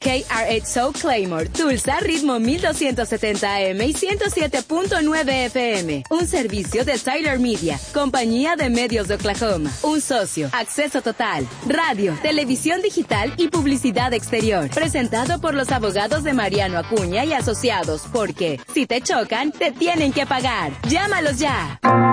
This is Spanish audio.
KRXO Claymore, Tulsa, ritmo 1270 AM y 107.9 FM. Un servicio de Tyler Media, compañía de medios de Oklahoma. Un socio, acceso total, radio, televisión digital y publicidad exterior. Presentado por los abogados de Mariano Acuña y Asociados, porque si te chocan, te tienen que pagar. ¡Llámalos ya!